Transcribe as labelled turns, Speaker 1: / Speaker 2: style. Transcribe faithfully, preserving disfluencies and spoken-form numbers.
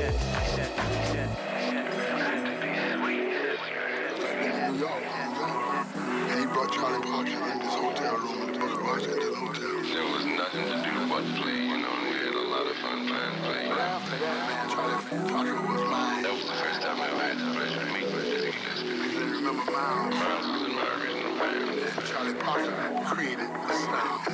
Speaker 1: New York, and he brought Charlie Parker in this hotel room in the Booker Washington Hotel.
Speaker 2: There was nothing to do but play, you know, and we had a lot of fun playing play.
Speaker 1: But after that, man, Charlie Parker was mine.
Speaker 2: That was the first time I ever had the pleasure to meet Dizzy Gillespie.
Speaker 1: I remember Miles.
Speaker 2: Miles was in my original band.
Speaker 1: And Charlie Parker created the sound.